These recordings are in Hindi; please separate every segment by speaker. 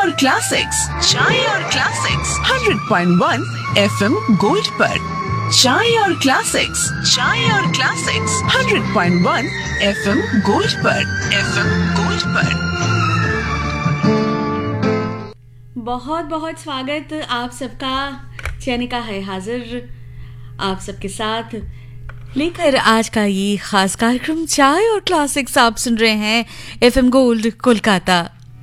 Speaker 1: और क्लासिक्स 100.1 FM गोल्ड पर। चाय और क्लासिक्स 100.1 FM गोल्ड पर।
Speaker 2: बहुत बहुत स्वागत आप सबका। चैनिका है हाजिर आप सबके साथ लेकर आज का ये खास कार्यक्रम चाय और क्लासिक्स। आप सुन रहे हैं FM गोल्ड कोलकाता।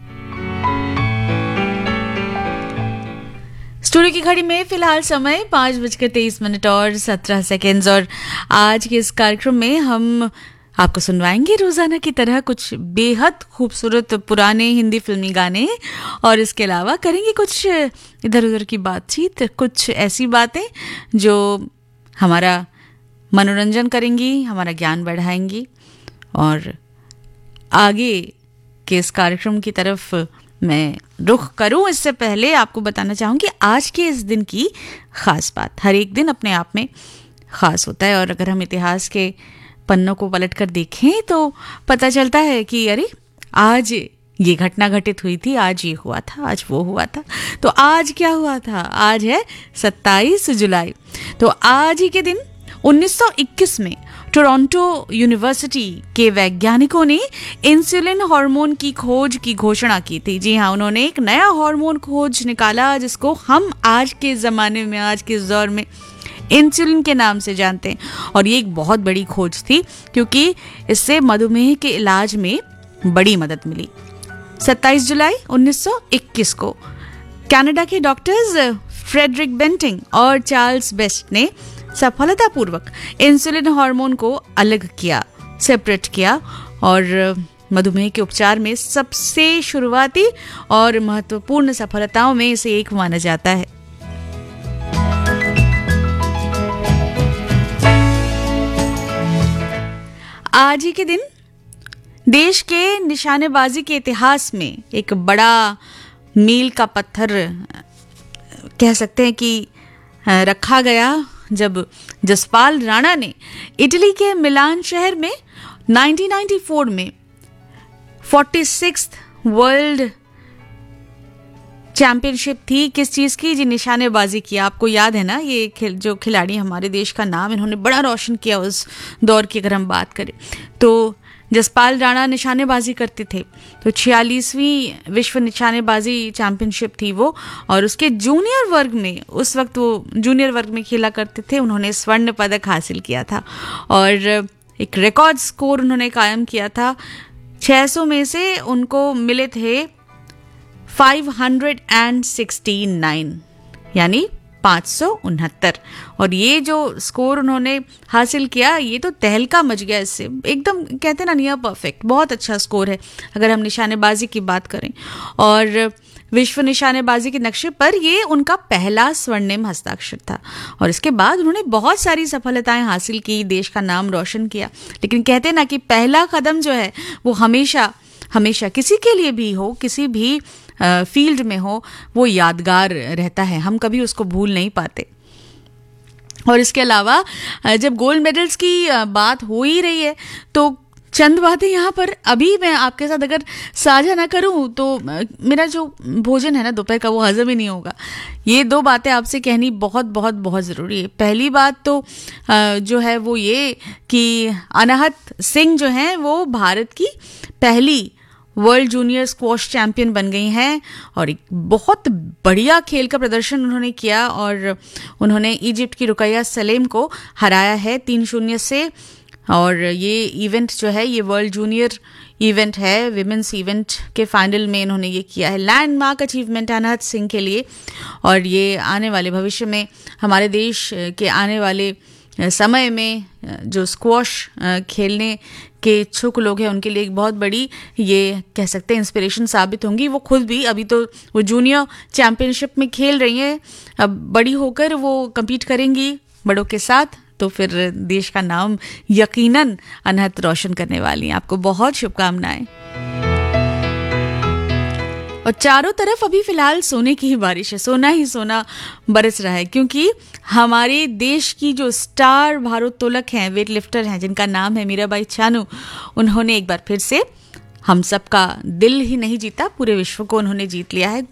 Speaker 2: स्टूडियो की घड़ी में फिलहाल समय 5:23 और 17 सेकेंड्स और आज के इस कार्यक्रम में हम आपको सुनवाएंगे रोजाना की तरह कुछ बेहद खूबसूरत पुराने हिंदी फिल्मी गाने और इसके अलावा करेंगे कुछ इधर उधर की बातचीत, कुछ ऐसी बातें जो हमारा मनोरंजन करेंगी, हमारा ज्ञान बढ़ाएंगी। और आगे के इस कार्यक्रम की तरफ मैं रुख करूं इससे पहले आपको बताना चाहूँगी आज के इस दिन की खास बात। हर एक दिन अपने आप में खास होता है और अगर हम इतिहास के पन्नों को पलट कर देखें तो पता चलता है कि अरे आज ये घटना घटित हुई थी, आज ये हुआ था, आज वो हुआ था। तो आज क्या हुआ था? आज है 27 जुलाई। तो आज ही के दिन 1921 में टोरंटो यूनिवर्सिटी के वैज्ञानिकों ने इंसुलिन हार्मोन की खोज की घोषणा की थी। जी हाँ, उन्होंने एक नया हार्मोन खोज निकाला जिसको हम आज के ज़माने में, आज के दौर में इंसुलिन के नाम से जानते हैं। और ये एक बहुत बड़ी खोज थी क्योंकि इससे मधुमेह के इलाज में बड़ी मदद मिली। 27 जुलाई 1921 को कनाडा के डॉक्टर्स फ्रेडरिक बेंटिंग और चार्ल्स बेस्ट ने सफलतापूर्वक इंसुलिन हार्मोन को अलग किया, सेपरेट किया और मधुमेह के उपचार में सबसे शुरुआती और महत्वपूर्ण सफलताओं में से एक माना जाता है। आज ही के दिन देश के निशानेबाजी के इतिहास में एक बड़ा मील का पत्थर कह सकते हैं कि रखा गया जब जसपाल राणा ने इटली के मिलान शहर में 1994 में 46th वर्ल्ड चैंपियनशिप थी। किस चीज़ की? जी, निशानेबाजी की। आपको याद है ना, ये जो खिलाड़ी हमारे देश का नाम इन्होंने बड़ा रोशन किया उस दौर की अगर हम बात करें तो जसपाल राणा निशानेबाजी करते थे। तो 46वीं विश्व निशानेबाजी चैंपियनशिप थी वो, और उसके जूनियर वर्ग में, उस वक्त वो जूनियर वर्ग में खेला करते थे, उन्होंने स्वर्ण पदक हासिल किया था और एक रिकॉर्ड स्कोर उन्होंने कायम किया था। 600 में से उनको मिले थे 569 यानी 569। और ये जो स्कोर उन्होंने हासिल किया ये तो तहलका मच गया इससे, एकदम कहते ना नियर परफेक्ट, बहुत अच्छा स्कोर है अगर हम निशानेबाजी की बात करें। और विश्व निशानेबाजी के नक्शे पर ये उनका पहला स्वर्णिम हस्ताक्षर था और इसके बाद उन्होंने बहुत सारी सफलताएं हासिल की, देश का नाम रोशन किया। लेकिन कहते ना कि पहला कदम जो है वो हमेशा हमेशा किसी के लिए भी हो, किसी भी फील्ड में हो, वो यादगार रहता है, हम कभी उसको भूल नहीं पाते। और इसके अलावा जब गोल्ड मेडल्स की बात हो ही रही है तो चंद बातें यहाँ पर अभी मैं आपके साथ अगर साझा ना करूँ तो मेरा जो भोजन है ना दोपहर का वो हजम ही नहीं होगा। ये दो बातें आपसे कहनी बहुत बहुत बहुत ज़रूरी है। पहली बात तो जो है वो ये कि अनाहत सिंह जो हैं वो भारत की पहली वर्ल्ड जूनियर स्क्वॉश चैंपियन बन गई हैं और एक बहुत बढ़िया खेल का प्रदर्शन उन्होंने किया और उन्होंने इजिप्ट की रुकैया सलेम को हराया है 3-0 से। और ये इवेंट जो है ये वर्ल्ड जूनियर इवेंट है, विमेंस इवेंट के फाइनल में इन्होंने ये किया है। लैंडमार्क अचीवमेंट अनाहत सिंह के लिए, और ये आने वाले भविष्य में हमारे देश के आने वाले समय में जो स्क्वॉश खेलने के इच्छुक लोग हैं उनके लिए एक बहुत बड़ी ये कह सकते हैं इंस्पिरेशन साबित होंगी। वो खुद भी अभी तो वो जूनियर चैंपियनशिप में खेल रही हैं, अब बड़ी होकर वो कम्पीट करेंगी बड़ों के साथ, तो फिर देश का नाम यकीनन अनहत रोशन करने वाली हैं। आपको बहुत शुभकामनाएं। और चारों तरफ अभी फिलहाल सोने की ही बारिश है, सोना ही सोना बरस रहा है, क्योंकि हमारे देश की जो स्टार भारोत्तोलक हैं, वेट लिफ्टर हैं, जिनका नाम है मीराबाई चानू, उन्होंने एक बार फिर से हम सबका दिल ही नहीं जीता, पूरे विश्व को उन्होंने जीत लिया है।